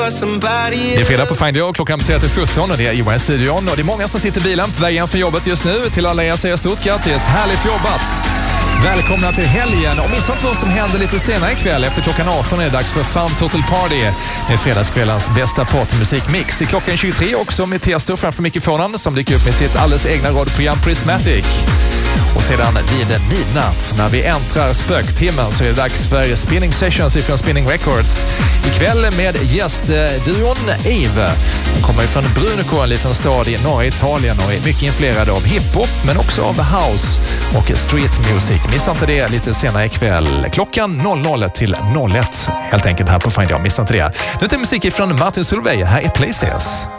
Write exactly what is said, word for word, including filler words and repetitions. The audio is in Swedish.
Det är fredag på Find You, klockan passerar till sjutton och det är Johan i studion. Och det är många som sitter i bilen på vägen för jobbet just nu. Till alla er säger stort grattis, härligt jobbat! Välkomna till helgen och missa inte vad som händer lite senare ikväll. Efter klockan arton är det dags för Fun Total Party med fredagskvällens bästa partymusikmix. I klockan tjugotre också med Tiesto framför mikrofonen som dyker upp med sitt alldeles egna radioprogram Prismatic. Och sedan vid midnatt när vi äntrar spöktimmen så är det dags för Spinning Sessions ifrån Spinning Records. Ikväll med gästduon Eve. De kommer från Bruneco, en liten stad i norra Italien och är mycket influerade av hiphop men också av house och street music. Missa inte det lite senare ikväll. Klockan noll noll till noll ett helt enkelt här på Find You. Missa inte det. Nu till musik från Martin Solveig. Här är Places.